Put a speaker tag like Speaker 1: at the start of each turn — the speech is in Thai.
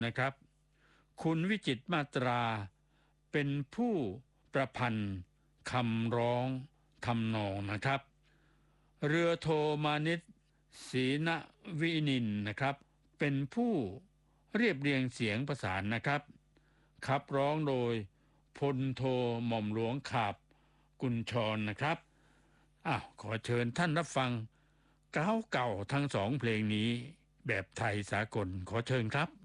Speaker 1: นะครับคุณวิจิตรมาตราเป็นผู้ประพันธ์คำร้องทำนองนะครับเรือโทมานิตศรีนวินินนะครับเป็นผู้เรียบเรียงเสียงประสานนะครับขับร้องโดยพลโทหม่อมหลวงขาบกุญชรนะครับขอเชิญท่านรับฟังเก่าทั้งสองเพลงนี้แบบไทยสากลขอเชิญครับ